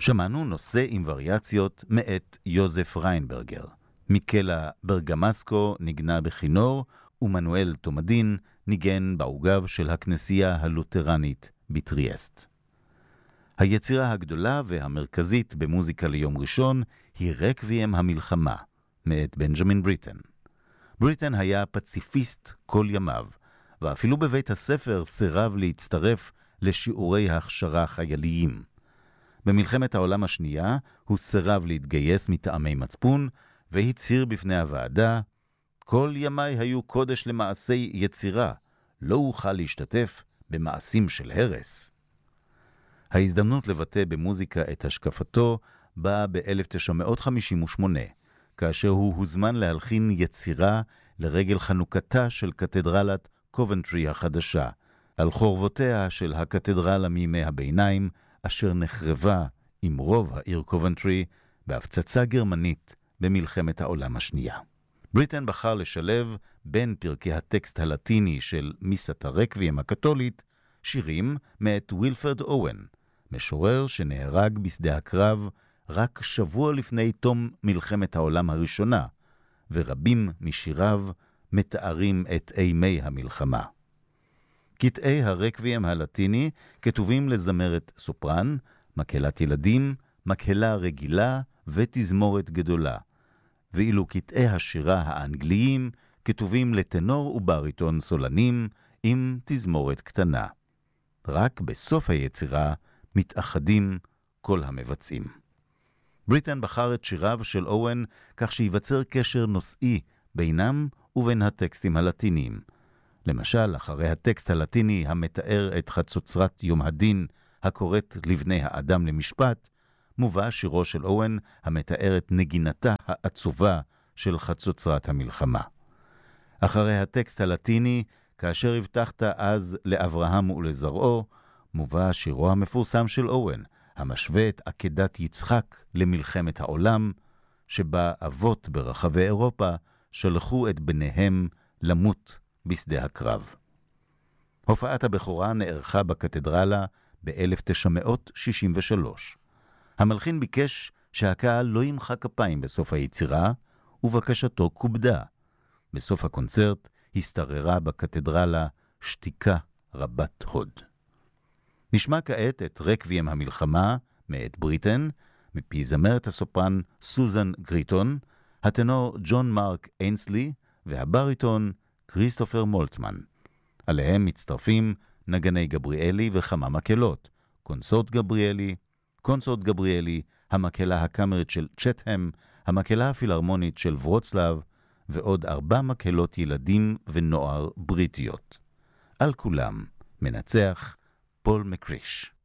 שמענו נושא עם וריאציות מאת יוזף ריינברגר. מיקלה ברגמסקו נגנה בכינור, ומנואל תומדין ניגן בעוגב של הכנסייה הלותרנית בטריאסט. היצירה הגדולה והמרכזית במוזיקה ליום ראשון היא רקוויאם המלחמה, מאת בנג'מין בריטן. בריטן היה פציפיסט כל ימיו, ואפילו בבית הספר סירב להצטרף לשיעורי ההכשרה חייליים. במלחמת העולם השנייה הוא סירב להתגייס מטעמי מצפון, והצהיר בפני הוועדה, כל ימיי היו קודש למעשי יצירה, לא אוכל להשתתף במעשים של הרס. ההזדמנות לבטא במוזיקה את השקפתו באה ב-1958, כאשר הוא הוזמן להלחין יצירה לרגל חנוכתה של קתדרלת קובנטרי החדשה, על חורבותיה של הקתדרלה מימי הביניים, אשר נחרבה עם רוב העיר קובנטרי בהפצצה גרמנית במלחמת העולם השנייה. בריטן בחר לשלב בין פרקי הטקסט הלטיני של מיסת הרקוויאם הקתולית, שירים מאת וילפרד אוון, משורר שנהרג בשדה הקרב רק שבוע לפני תום מלחמת העולם הראשונה, ורבים משיריו מתארים את אימי המלחמה. קטעי הרקוויאם הלטיני כתובים לזמרת סופרן, מקהלת ילדים, מקהלה רגילה ותזמורת גדולה, ואילו קטעי השירה האנגליים כתובים לטנור ובריטון סולנים עם תזמורת קטנה. רק בסוף היצירה מתאחדים כל המבצעים. בריטן בחר את שיריו של אוון כך שיווצר קשר נושאי בינם ובין הטקסטים הלטיניים. למשל, אחרי הטקסט הלטיני המתאר את חצוצרת יום הדין הקוראת לבני האדם למשפט, מובא שירו של אוון המתאר את נגינתה העצובה של חצוצרת המלחמה. אחרי הטקסט הלטיני, כאשר הבטחת אז לאברהם ולזרעו, מובא שירו המפורסם של אוון, המשווה את עקדת יצחק למלחמת העולם, שבה אבות ברחבי אירופה שלחו את בניהם למות בשדה הקרב. הופעת הבכורה נערכה בקתדרלה ב-1963. המלחין ביקש שהקהל לא ימחא כפיים בסוף היצירה, ובקשתו כובדה. בסוף הקונצרט הסתררה בקתדרלה שתיקה רבת הוד. נשמע כעת את רקוויאם המלחמה מאת בריטן, מפי זמרת הסופרן סוזן גריטון, הטנור ג'ון מרק אינסלי והבריטון כריסטופר מולטמן. עליהם מצטרפים נגני גבריאלי וכמה מקהלות, קונסורט גבריאלי, המקהלה הקאמרית של צ'טהם, המקהלה הפילהרמונית של ורוצלב, ועוד 4 מקהלות ילדים ונוער בריטיות. על כולם מנצח פול מקריש.